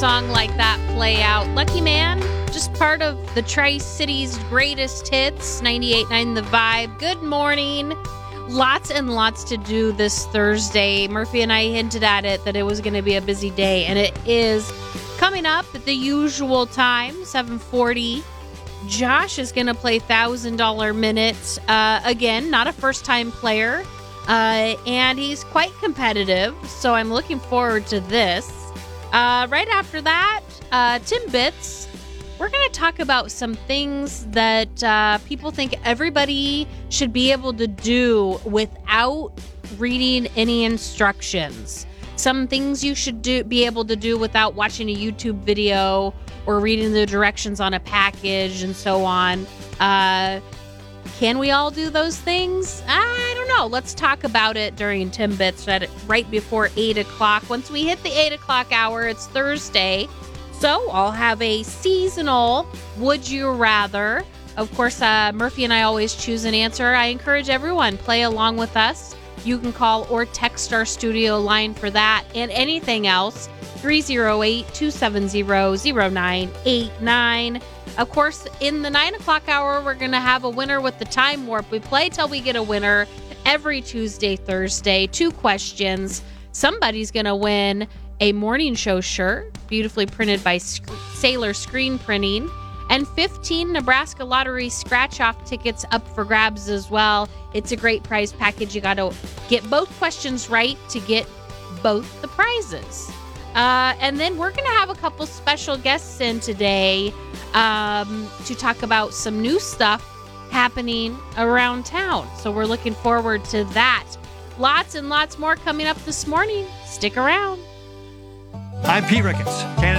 song like that play out. Lucky Man, just part of the Tri-Cities greatest hits, 98.9 The Vibe. Good morning. Lots and lots to do this Thursday. Murphy and I hinted at it that it was going to be a busy day, and it is. Coming up at the usual time, 7:40, Josh is going to play $1,000 minutes. Again, not a first-time player, and he's quite competitive, so I'm looking forward to this. Right after that, Timbits, we're going to talk about some things that people think everybody should be able to do without reading any instructions. Some things you should be able to do without watching a YouTube video or reading the directions on a package and so on. Can we all do those things? I don't know. Let's talk about it during Timbits right before 8 o'clock. Once we hit the 8 o'clock hour, it's Thursday. So I'll have a seasonal Would You Rather. Of course, Murphy and I always choose an answer. I encourage everyone, play along with us. You can call or text our studio line for that and anything else, 308-270-0989. Of course, in the 9 o'clock hour, we're going to have a winner with the time warp. We play till we get a winner every Tuesday, Thursday. 2 questions. Somebody's going to win a morning show shirt, beautifully printed by Sailor Screen Printing, and 15 Nebraska Lottery scratch-off tickets up for grabs as well. It's a great prize package. You got to get both questions right to get both the prizes. And then we're going to have a couple special guests in today to talk about some new stuff happening around town. So we're looking forward to that. Lots and lots more coming up this morning. Stick around. I'm Pete Ricketts, Canada